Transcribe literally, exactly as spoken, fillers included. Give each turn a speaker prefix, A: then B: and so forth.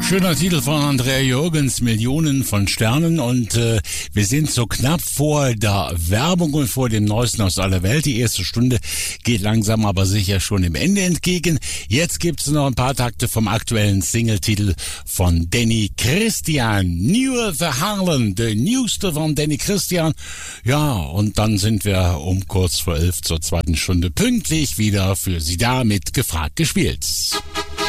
A: Schöner Titel von Andrea Jürgens, Millionen von Sternen, und äh, wir sind so knapp vor der Werbung und vor dem Neuesten aus aller Welt. Die erste Stunde geht langsam aber sicher schon dem Ende entgegen. Jetzt gibt's noch ein paar Takte vom aktuellen Singletitel von Danny Christian. Newer the Harlan, der Newste von Danny Christian. Ja, und dann sind wir um kurz vor elf zur zweiten Stunde pünktlich wieder für Sie da mit Gefragt gespielt.